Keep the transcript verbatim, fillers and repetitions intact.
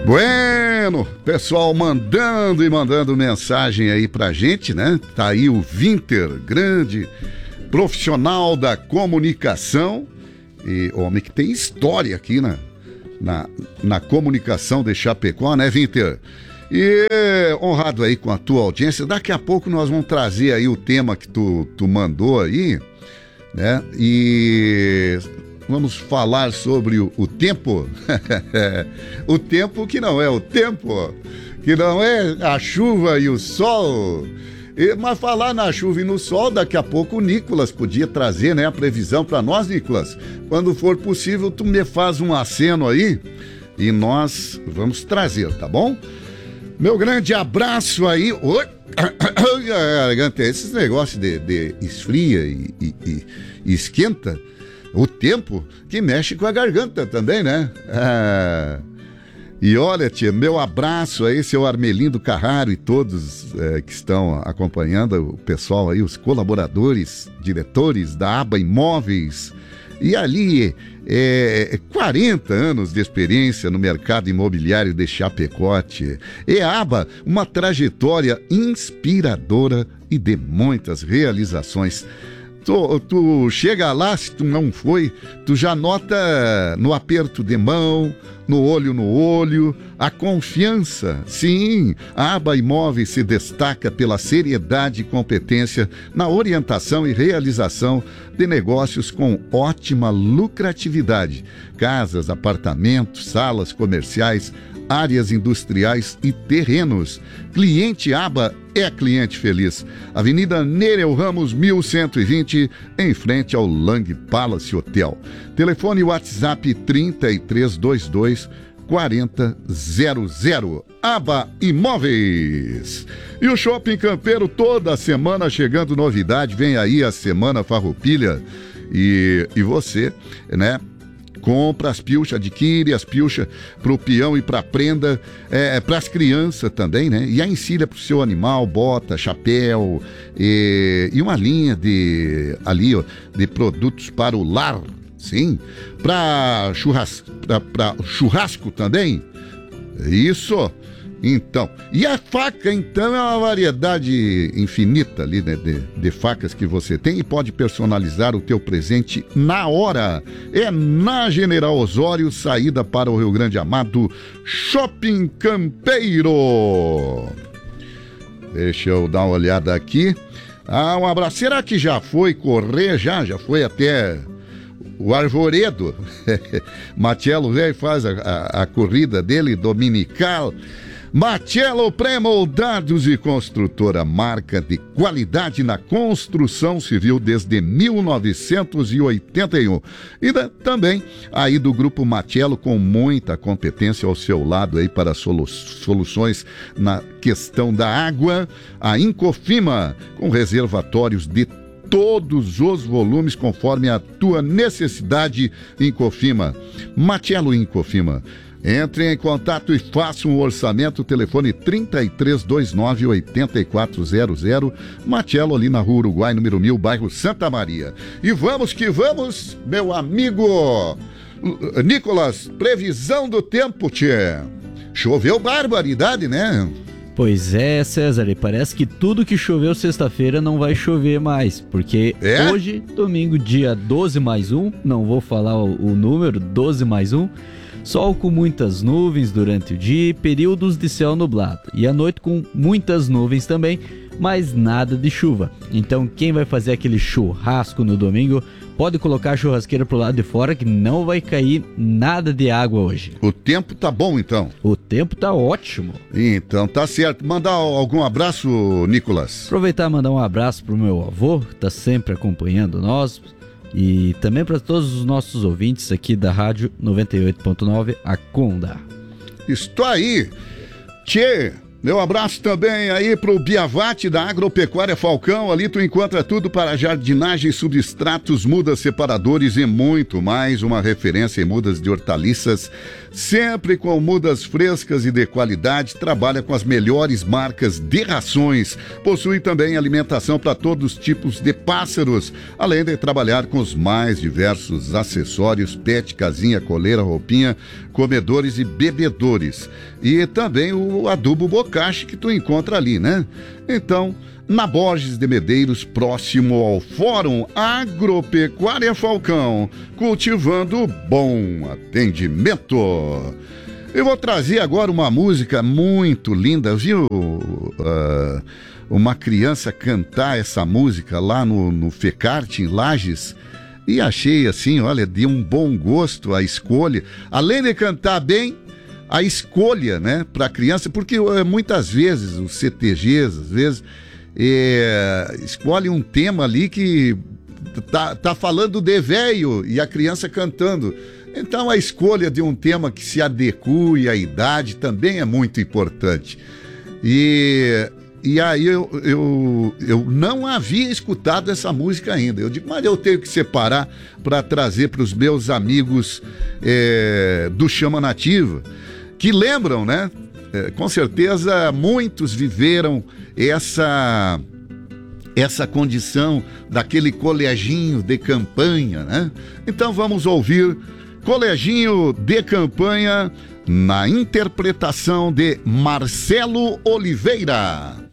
Bueno, pessoal mandando e mandando mensagem aí pra gente, né? Tá aí o Winter, grande profissional da comunicação e homem que tem história aqui na, na, na comunicação de Chapecó, né, Winter? E honrado aí com a tua audiência. Daqui a pouco nós vamos trazer aí o tema que tu, tu mandou aí, né? E vamos falar sobre o, o tempo. O tempo que não é o tempo, que não é a chuva e o sol. E, mas falar na chuva e no sol, daqui a pouco o Nicolas podia trazer, né, a previsão para nós, Nicolas. Quando for possível, tu me faz um aceno aí e nós vamos trazer, tá bom? Meu grande abraço aí. Oi, garganta, esses negócios de, de esfria e, e, e, e esquenta o tempo que mexe com a garganta também, né? Ah, e olha, tia, meu abraço aí, seu Armelindo Carraro e todos é, que estão acompanhando, o pessoal aí, os colaboradores, diretores da Aba Imóveis. E ali, é, quarenta anos de experiência no mercado imobiliário de Chapecote. E a Aba, uma trajetória inspiradora e de muitas realizações. Tu, tu chega lá, se tu não foi, tu já nota no aperto de mão, no olho no olho, a confiança. Sim, a Aba Imóveis se destaca pela seriedade e competência na orientação e realização de negócios com ótima lucratividade. Casas, apartamentos, salas comerciais, áreas industriais e terrenos. Cliente Aba é cliente feliz. Avenida Nereu Ramos, mil cento e vinte, em frente ao Lang Palace Hotel. Telefone WhatsApp trinta e três vinte e dois, quarenta zero zero. Aba Imóveis. E o Shopping Campeiro, toda semana chegando novidade. Vem aí a Semana Farroupilha. E, e você, né? Compra as pilchas, adquire as pilchas para o peão e para a prenda, é, para as crianças também, né? E a encilha para o seu animal, bota, chapéu e, e uma linha de, ali, ó, de produtos para o lar, sim. Para churras, churrasco também, isso. Então, e a faca, então, é uma variedade infinita ali, né, de, de facas que você tem e pode personalizar o teu presente na hora. É na General Osório, saída para o Rio Grande Amado, Shopping Campeiro. Deixa eu dar uma olhada aqui. Ah, um abraço. Será que já foi correr? Já, já foi até o Arvoredo. Matiello velho faz a, a, a corrida dele dominical. Matiello Pré-Moldados e Construtora, marca de qualidade na construção civil desde mil novecentos e oitenta e um. E da, também aí do Grupo Matiello, com muita competência ao seu lado aí para solu soluções na questão da água. A Incofima, com reservatórios de todos os volumes conforme a tua necessidade. Incofima, Matiello Incofima. Entre em contato e faça um orçamento. Telefone trinta e três vinte e nove, oitenta e quatro zero zero. Matiello, ali na Rua Uruguai, número mil, bairro Santa Maria. E vamos que vamos, meu amigo Nicolas, previsão do tempo, tchê. Choveu barbaridade, né? Pois é, César, e parece que tudo que choveu sexta-feira não vai chover mais, porque é? Hoje, domingo, dia doze mais um, não vou falar o, o número, doze mais um, sol com muitas nuvens durante o dia e períodos de céu nublado. E à noite com muitas nuvens também, mas nada de chuva. Então quem vai fazer aquele churrasco no domingo, pode colocar a churrasqueira pro lado de fora que não vai cair nada de água hoje. O tempo tá bom então? O tempo tá ótimo. Então tá certo. Mandar algum abraço, Nicolas? Aproveitar e mandar um abraço pro meu avô, que tá sempre acompanhando nós. E também para todos os nossos ouvintes aqui da Rádio noventa e oito ponto nove, a Conda. Estou aí. Tchê, Meu abraço também aí pro Biavati da Agropecuária Falcão. Ali tu encontra tudo para jardinagem, substratos, mudas, separadores e muito mais. Uma referência em mudas de hortaliças, sempre com mudas frescas e de qualidade. Trabalha com as melhores marcas de rações. Possui também alimentação para todos os tipos de pássaros, além de trabalhar com os mais diversos acessórios, pet, casinha, coleira, roupinha, comedores e bebedores. E também o adubo bocache que tu encontra ali, né? Então, na Borges de Medeiros, próximo ao Fórum Agropecuária Falcão, cultivando bom atendimento. Eu vou trazer agora uma música muito linda, viu? Uh, uma criança cantar essa música lá no, no Fecarte, em Lages. E achei assim, olha, de um bom gosto a escolha. Além de cantar bem, a escolha, né, para a criança, porque muitas vezes os C T Gs, às vezes, é, escolhe um tema ali que tá, tá falando de velho e a criança cantando. Então a escolha de um tema que se adeque à idade também é muito importante. E... E aí eu, eu, eu não havia escutado essa música ainda. Eu digo, mas eu tenho que separar para trazer para os meus amigos é, do Chama Nativa, que lembram, né? É, com certeza muitos viveram essa, essa condição daquele coleginho de campanha, né? Então vamos ouvir Coleginho de Campanha na interpretação de Marcelo Oliveira.